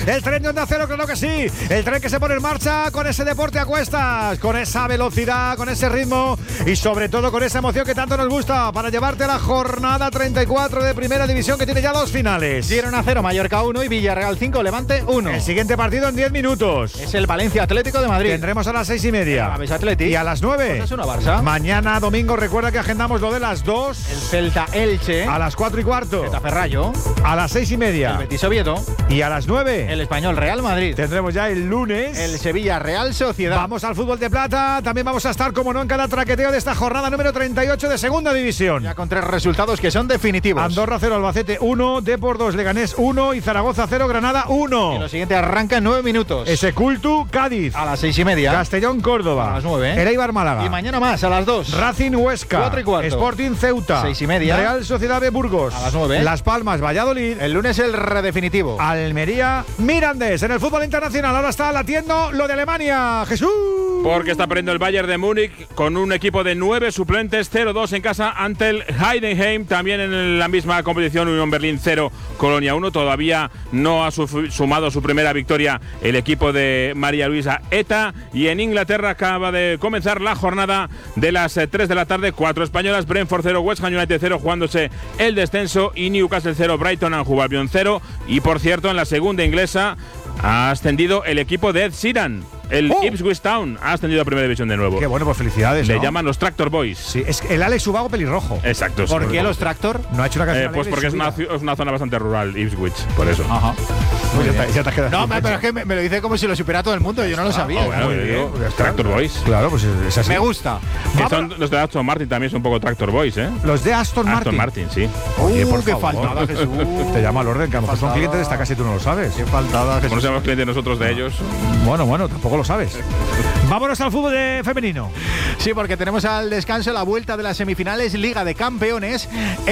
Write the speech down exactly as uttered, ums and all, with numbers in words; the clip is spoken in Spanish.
El tren de Onda Cero, claro que sí. El tren que se pone en marcha con ese deporte a cuestas, con esa velocidad, con ese ritmo y sobre todo con esa emoción que tanto nos gusta para llevarte a la jornada treinta y cuatro de Primera División, que tiene ya dos finales. Girona cero, Mallorca uno y Villarreal cinco, Levante uno. El siguiente partido en diez minutos. Es el Valencia Atlético de Madrid. Tendremos a las seis y media. El Atleti. Y a las nueve. Pues es una Barça. Mañana domingo, recuerda que agendamos lo de las dos. El Celta Elche. A las cuatro y cuarto. Getafe Rayo. A las seis y media. El Betis Oviedo. Y a las nueve. El Español Real Madrid. Tendremos ya el lunes. El Sevilla Real Sociedad. Vamos al fútbol de plata. También vamos a estar, como no, en cada traqueteo de esta jornada número treinta y ocho de Segunda División. Ya con tres resultados que son definitivos. Andorra cero, Albacete uno, Depor dos, Leganés uno y Zaragoza cero, Granada uno. Y lo siguiente arranca en nueve minutos. Ese Cultu, Cádiz. A las seis y media. Castellón, Córdoba. A las nueve. El Eibar, Málaga. Y mañana más, a las dos. Racing, Huesca. Cuatro y cuarto. Sporting, Ceuta. Seis y media. Real Sociedad de Burgos. A las nueve. Las Palmas, Valladolid. El lunes el redefinitivo. Almería, Mirandés. En el fútbol internacional ahora está latiendo lo de Alemania. Jesús. Porque está perdiendo el Bayern de Múnich con un equipo de nueve suplentes, cero dos en casa ante el Heidenheim. También en la misma competición, Unión Berlín cero, Colonia uno. Todavía no ha su- sumado su primera victoria el equipo de María Luisa Eta. Y en Inglaterra acaba de comenzar la jornada de las eh, tres de la tarde. Cuatro españolas, Brentford cero, West Ham United cero, jugándose el descenso. Y Newcastle cero, Brighton and Hove Albion cero. Y por cierto, en la segunda inglesa ha ascendido el equipo de Ed Sheeran. El Oh. Ipswich Town ha ascendido a Primera División de nuevo. Qué bueno, pues felicidades. Le ¿no? llaman los Tractor Boys. Sí, es el Alex Ubago pelirrojo. Exacto. ¿Por sí. qué los Tractor? No ha hecho una canción. Eh, pues alegre porque es en su una, vida. ci- es una zona bastante rural, Ipswich, por eso. Ajá. Pues ya, te, ya te has quedado No, sin pero fecha. es que me, me lo dice como si lo supiera todo el mundo. Yo no lo sabía. Ah, bueno, Muy yo bien, digo, ya está. Tractor Boys. Claro, pues es así. Me gusta. Que Vamos- son los de Aston Martin también son un poco Tractor Boys, ¿eh? Los de Aston Martin. Aston Martin, sí. Oye, Uh, por qué favor. faltada, Jesús. Te llama al orden, que a lo mejor son Faltada. clientes de esta casa y tú no lo sabes. Qué faltada. Como no seamos clientes nosotros de ellos. Bueno, bueno, tampoco lo sabes. Vámonos al fútbol de femenino. Sí, porque tenemos al descanso la vuelta de las semifinales Liga de Campeones.